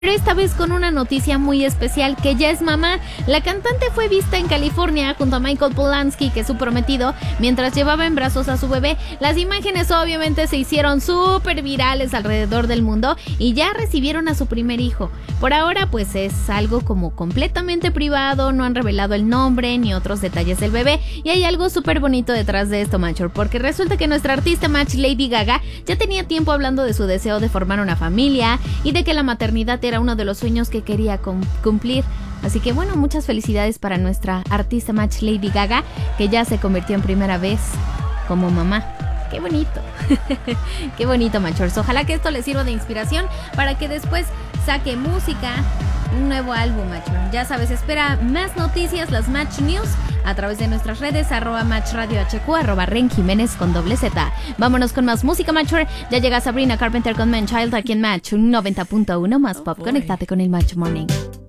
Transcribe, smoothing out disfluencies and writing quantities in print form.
Pero esta vez con una noticia muy especial, que ya es mamá. La cantante fue vista en California junto a Michael Polanski, que es su prometido, mientras llevaba en brazos a su bebé. Las imágenes obviamente se hicieron súper virales alrededor del mundo y ya recibieron a su primer hijo. Por ahora pues es algo como completamente privado, no han revelado el nombre ni otros detalles del bebé, y hay algo súper bonito detrás de esto, Machor, porque resulta que nuestra artista Mach, Lady Gaga, ya tenía tiempo hablando de su deseo de formar una familia y de que la maternidad era uno de los sueños que quería cumplir. Así que bueno, muchas felicidades para nuestra artista Mach, Lady Gaga, que ya se convirtió en primera vez como mamá. ¡Qué bonito! ¡Qué bonito, Machors! Ojalá que esto les sirva de inspiración para que después saque música, un nuevo álbum, Machor. Ya sabes, espera más noticias, las Mach News, a través de nuestras redes, @MachRadioHQ, @RenJiménez con Z. Vámonos con más música, Machor. Ya llega Sabrina Carpenter con Man Child aquí en Match 90.1 más pop. Conéctate con el Match Morning.